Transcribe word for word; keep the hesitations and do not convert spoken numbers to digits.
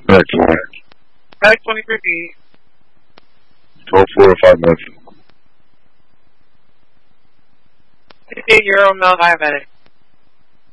Excellent. Back twenty-three feet. twelve four or five minutes. fifty-eight Euro, Mount Diabetic.